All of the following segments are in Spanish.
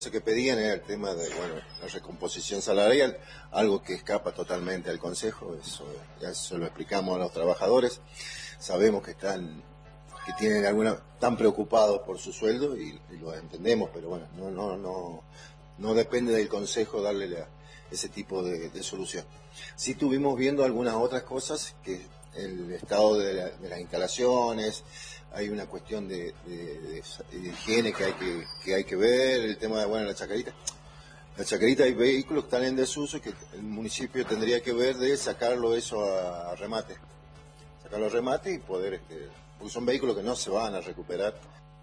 que pedían era el tema de la recomposición salarial, algo que escapa totalmente al Consejo. Eso ya se lo explicamos a los trabajadores. Sabemos que están preocupados por su sueldo y lo entendemos, pero bueno, no depende del Consejo darle ese tipo de solución. Sí estuvimos viendo algunas otras cosas, que el estado de las instalaciones, hay una cuestión de higiene que hay que ver, el tema de la Chacarita. La Chacarita hay vehículos que están en desuso que el municipio tendría que ver de sacarlo eso a remate. Sacarlo a remate y poder, porque son vehículos que no se van a recuperar.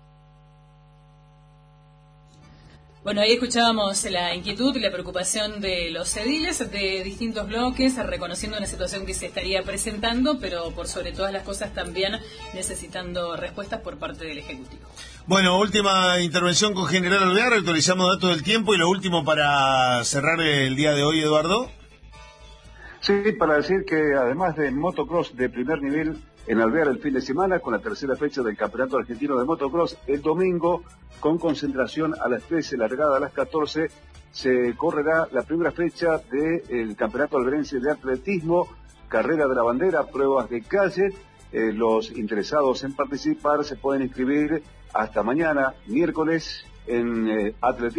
Bueno, ahí escuchábamos la inquietud y la preocupación de los ediles de distintos bloques, reconociendo una situación que se estaría presentando, pero por sobre todas las cosas también necesitando respuestas por parte del Ejecutivo. Bueno, última intervención con General Alvear, actualizamos datos del tiempo y lo último para cerrar el día de hoy, Eduardo. Sí, para decir que además de motocross de primer nivel en Alvear el fin de semana, con la tercera fecha del Campeonato Argentino de Motocross, el domingo, con concentración a las 13, largada a las 14, se correrá la primera fecha del Campeonato Alverense de Atletismo, carrera de la bandera, pruebas de calle. Los interesados en participar se pueden inscribir hasta mañana, miércoles, en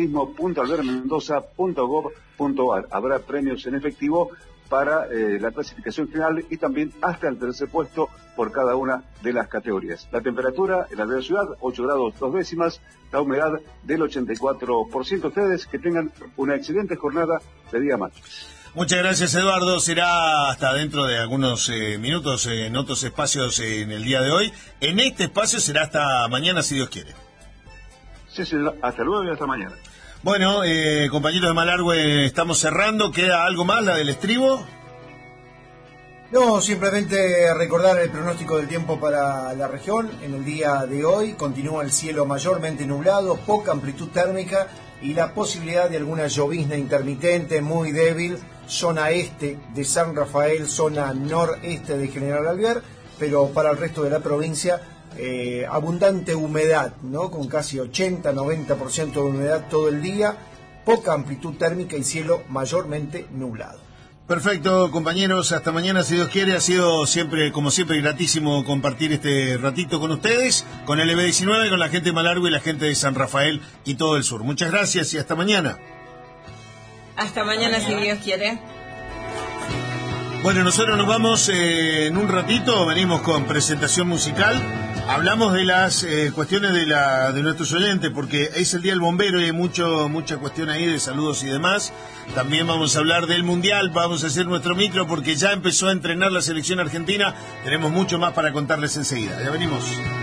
atletismo.alvearmendoza.gov.ar. Habrá premios en efectivo para la clasificación final y también hasta el tercer puesto por cada una de las categorías. La temperatura en la Alvear Ciudad, 8 grados 2 décimas, la humedad del 84%. Ustedes que tengan una excelente jornada de día martes. Muchas gracias, Eduardo. Será hasta dentro de algunos minutos en otros espacios en el día de hoy. En este espacio será hasta mañana, si Dios quiere. Sí, señor. Hasta luego y hasta mañana. Bueno, compañeros de Malargüe, estamos cerrando. ¿Queda algo más, la del estribo? No, simplemente recordar el pronóstico del tiempo para la región. En el día de hoy continúa el cielo mayormente nublado, poca amplitud térmica y la posibilidad de alguna llovizna intermitente muy débil, zona este de San Rafael, zona noreste de General Alvear, pero para el resto de la provincia abundante humedad, ¿no? Con casi 80-90% de humedad todo el día, poca amplitud térmica y cielo mayormente nublado. Perfecto, compañeros, hasta mañana si Dios quiere. Ha sido siempre, como siempre, gratísimo compartir este ratito con ustedes, con el EB19, con la gente de Malargüe y la gente de San Rafael y todo el sur. Muchas gracias y hasta mañana. Hasta mañana si Dios quiere. Bueno, nosotros nos vamos en un ratito, venimos con presentación musical. Hablamos de las cuestiones de nuestros oyentes, porque es el Día del Bombero y hay mucha cuestión ahí de saludos y demás. También vamos a hablar del Mundial, vamos a hacer nuestro micro porque ya empezó a entrenar la selección argentina. Tenemos mucho más para contarles enseguida. Ya venimos.